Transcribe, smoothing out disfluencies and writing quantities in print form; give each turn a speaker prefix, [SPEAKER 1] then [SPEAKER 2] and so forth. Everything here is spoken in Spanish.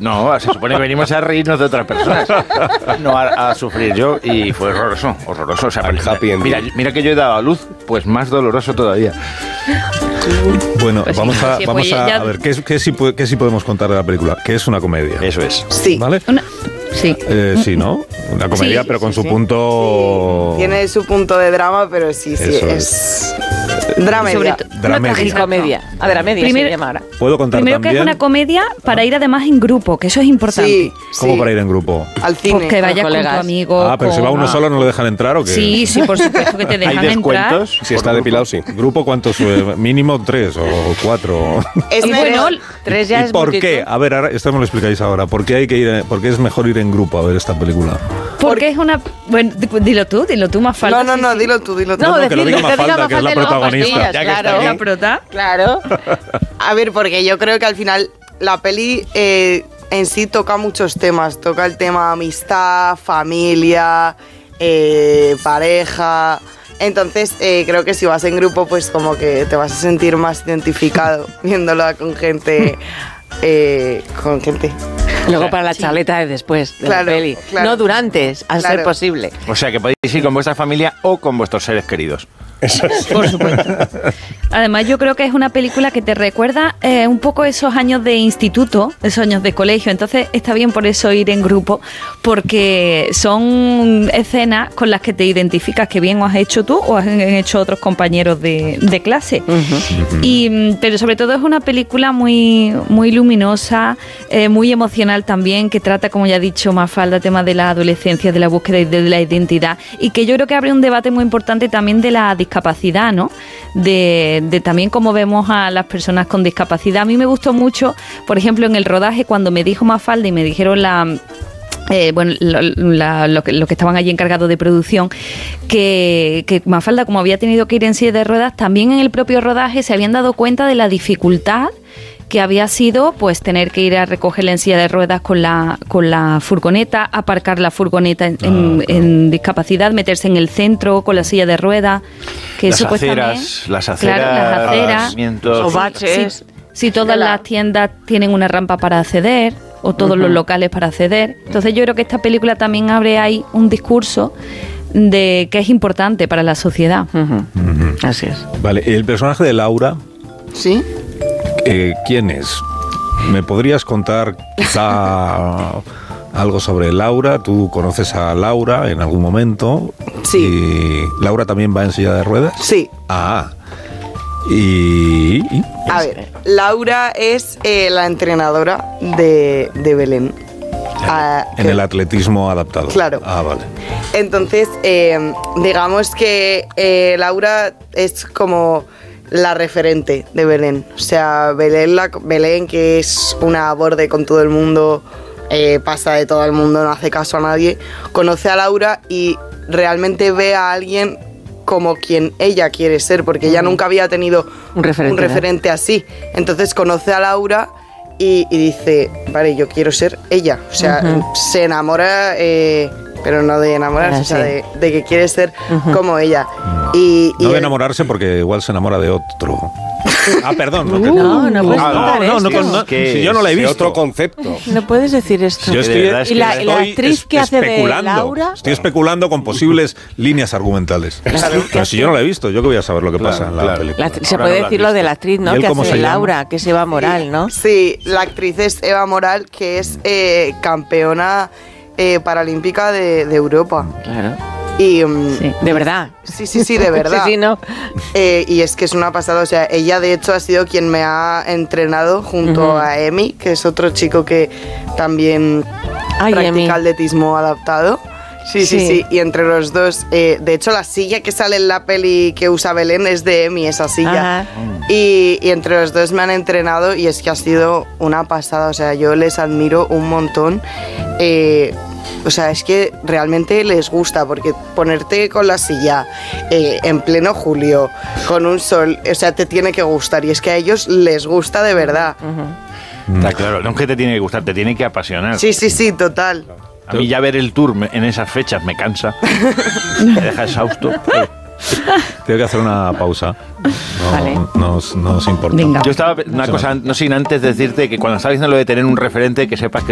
[SPEAKER 1] No, se supone que venimos a reírnos de otras personas, no a sufrir yo, y fue horroroso. O sea, mira que yo he dado a luz, pues más doloroso todavía.
[SPEAKER 2] Bueno,
[SPEAKER 3] pues
[SPEAKER 2] vamos a ver, ¿qué sí podemos contar de la película? Que es una comedia.
[SPEAKER 1] Eso es.
[SPEAKER 4] Sí.
[SPEAKER 2] ¿Vale?
[SPEAKER 3] Sí.
[SPEAKER 2] Sí, ¿no? Una comedia, pero con su punto...
[SPEAKER 4] Sí, tiene su punto de drama, pero sí, es... Dramedia.
[SPEAKER 5] Una tragicomedia. A dramedia se llama ahora.
[SPEAKER 2] ¿Puedo contar
[SPEAKER 3] Primero
[SPEAKER 2] también?
[SPEAKER 3] que es una comedia para ir además en grupo, que eso es importante.
[SPEAKER 4] Sí.
[SPEAKER 2] ¿Cómo para ir en grupo?
[SPEAKER 4] Al cine.
[SPEAKER 3] Pues que vayas con tu amigo.
[SPEAKER 2] Pero si va uno solo, ¿no lo dejan entrar o qué?
[SPEAKER 3] Sí, por supuesto que te dejan
[SPEAKER 1] ¿Hay descuentos?
[SPEAKER 3] entrar.
[SPEAKER 6] Si está depilado, sí.
[SPEAKER 2] ¿Grupo cuántos? Mínimo 3 o 4.
[SPEAKER 4] Es
[SPEAKER 3] bueno,
[SPEAKER 5] 3 ya
[SPEAKER 2] ¿Y
[SPEAKER 5] es
[SPEAKER 2] por
[SPEAKER 5] multitud.
[SPEAKER 2] qué? A ver, ahora esto me lo explicáis ahora. ¿Por qué es mejor ir en grupo a ver esta película?
[SPEAKER 3] Porque es una... Bueno, dilo tú más falta.
[SPEAKER 4] No, dilo tú.
[SPEAKER 2] No, que lo diga Mafalda, que es la protagonista.
[SPEAKER 5] Ya que está aquí.
[SPEAKER 3] La prota.
[SPEAKER 5] Claro.
[SPEAKER 4] A ver, porque yo creo que al final la peli en sí toca muchos temas. Toca el tema amistad, familia, pareja. Entonces creo que si vas en grupo, pues como que te vas a sentir más identificado viéndola con gente.
[SPEAKER 5] Luego para la charleta de después de la peli.
[SPEAKER 4] Claro.
[SPEAKER 5] No durante, al ser posible.
[SPEAKER 1] O sea, que podéis ir con vuestra familia o con vuestros seres queridos.
[SPEAKER 3] Por supuesto. Además, yo creo que es una película que te recuerda un poco esos años de instituto, esos años de colegio. Entonces, está bien por eso ir en grupo, porque son escenas con las que te identificas, que bien o has hecho tú o han hecho otros compañeros de clase. Pero sobre todo es una película muy, muy luminosa, muy emocional también, que trata, como ya ha dicho Mafalda, temas de la adolescencia, de la búsqueda de la identidad, y que yo creo que abre un debate muy importante también de la discapacidad, ¿no? De también cómo vemos a las personas con discapacidad. A mí me gustó mucho, por ejemplo, en el rodaje, cuando me dijo Mafalda y me dijeron lo que estaban allí encargados de producción, que Mafalda, como había tenido que ir en silla de ruedas, también en el propio rodaje se habían dado cuenta de la dificultad que había sido pues tener que ir a recogerla en silla de ruedas con la furgoneta, aparcar la furgoneta en discapacidad, meterse en el centro con la silla de ruedas, que
[SPEAKER 1] las
[SPEAKER 3] eso pues
[SPEAKER 1] aceras,
[SPEAKER 3] también, las aceras,
[SPEAKER 5] o baches.
[SPEAKER 3] Si todas las tiendas tienen una rampa para acceder, o todos los locales para acceder. Entonces yo creo que esta película también abre ahí un discurso de que es importante para la sociedad.
[SPEAKER 5] Así es.
[SPEAKER 2] Vale, el personaje de Laura...
[SPEAKER 4] ¿Sí?
[SPEAKER 2] ¿Quién es? ¿Me podrías contar quizá algo sobre Laura? ¿Tú conoces a Laura en algún momento?
[SPEAKER 4] Sí.
[SPEAKER 2] ¿Y Laura también va en silla de ruedas?
[SPEAKER 4] Sí. A ver, Laura es la entrenadora de Belén.
[SPEAKER 2] En el atletismo adaptado.
[SPEAKER 4] Claro.
[SPEAKER 2] Vale.
[SPEAKER 4] Entonces, digamos que Laura es como la referente de Belén. O sea, Belén, que es una borde con todo el mundo, pasa de todo el mundo, no hace caso a nadie, conoce a Laura y realmente ve a alguien como quien ella quiere ser, porque ella nunca había tenido un referente así. Entonces conoce a Laura y dice, vale, yo quiero ser ella. O sea, se enamora, pero no de enamorarse, o sea, de que quiere ser como ella.
[SPEAKER 2] No de enamorarse, porque igual se enamora de otro. Perdón.
[SPEAKER 5] No puedes contar esto.
[SPEAKER 2] Si yo no la he visto.
[SPEAKER 6] Otro concepto.
[SPEAKER 5] No puedes decir esto.
[SPEAKER 2] Yo
[SPEAKER 5] y la actriz que hace de Laura...
[SPEAKER 2] Estoy especulando con posibles líneas argumentales. Pero si yo no la he visto, ¿yo qué voy a saber lo que pasa en la película?
[SPEAKER 5] Se puede decir lo de la actriz, ¿no? Que hace de Laura, que es Eva Moral, ¿no?
[SPEAKER 4] Sí, la actriz es Eva Moral, que es campeona paralímpica de Europa.
[SPEAKER 5] Claro.
[SPEAKER 4] Y,
[SPEAKER 5] de verdad.
[SPEAKER 4] Sí, de verdad.
[SPEAKER 5] Sí, ¿no?
[SPEAKER 4] Y es que es una pasada. O sea, ella de hecho ha sido quien me ha entrenado junto a Emi, que es otro chico que también practica atletismo adaptado. Sí. Y entre los dos, de hecho la silla que sale en la peli que usa Belén es de Emi, esa silla. Y entre los dos me han entrenado y es que ha sido una pasada. O sea, yo les admiro un montón. O sea, es que realmente les gusta, porque ponerte con la silla en pleno julio, con un sol, o sea, te tiene que gustar. Y es que a ellos les gusta de verdad.
[SPEAKER 1] Está claro, no es que te tiene que gustar, te tiene que apasionar.
[SPEAKER 4] Sí, total.
[SPEAKER 1] A mí ya ver el tour en esas fechas me cansa, me deja exhausto.
[SPEAKER 2] Tengo que hacer una pausa. No os importa.
[SPEAKER 3] Venga.
[SPEAKER 1] Yo estaba una cosa, no sin antes decirte que cuando estabas diciendo lo de tener un referente, que sepas que